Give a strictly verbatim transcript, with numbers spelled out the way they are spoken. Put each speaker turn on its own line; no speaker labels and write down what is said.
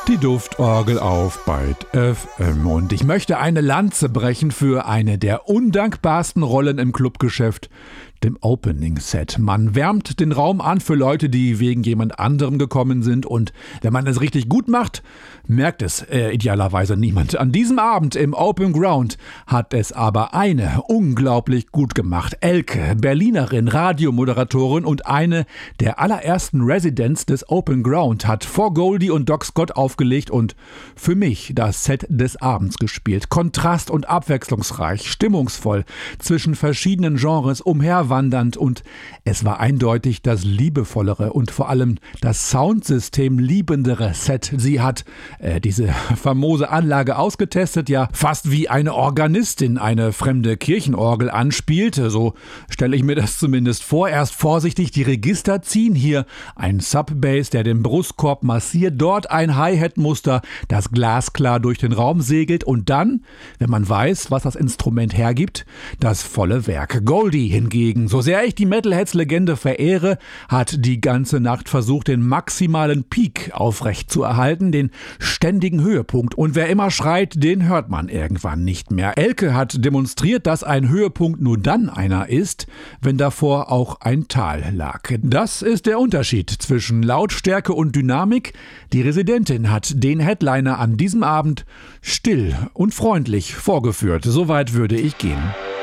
Die Duftorgel auf Byte F M und ich möchte eine Lanze brechen für eine der undankbarsten Rollen im Clubgeschäft, dem Opening-Set. Man wärmt den Raum an für Leute, die wegen jemand anderem gekommen sind und wenn man es richtig gut macht, merkt es äh, idealerweise niemand. An diesem Abend im Open Ground hat es aber eine unglaublich gut gemacht. Elke, Berlinerin, Radiomoderatorin und eine der allerersten Residents des Open Ground, hat vor Goldie und Doc Scott aufgelegt und für mich das Set des Abends gespielt. Kontrast- und abwechslungsreich, stimmungsvoll, zwischen verschiedenen Genres umherwandernd und es war eindeutig das liebevollere und vor allem das Soundsystem liebendere Set. Sie hat äh, diese famose Anlage ausgetestet, ja fast wie eine Organistin eine fremde Kirchenorgel anspielt. So stelle ich mir das zumindest vor. Erst vorsichtig die Register ziehen, hier ein Subbass, der den Brustkorb massiert, dort ein Hi-Hat-Muster, das glasklar durch den Raum segelt und dann, wenn man weiß, was das Instrument hergibt, das volle Werk. Goldie hingegen, so sehr ich die Metalheads-Legende verehre, hat die ganze Nacht versucht, den maximalen Peak aufrecht zu erhalten, den ständigen Höhepunkt. Und wer immer schreit, den hört man irgendwann nicht mehr. Elke hat demonstriert, dass ein Höhepunkt nur dann einer ist, wenn davor auch ein Tal lag. Das ist der Unterschied zwischen Lautstärke und Dynamik. Die Residentin hat den Headliner an diesem Abend still und freundlich vorgeführt. Soweit würde ich gehen.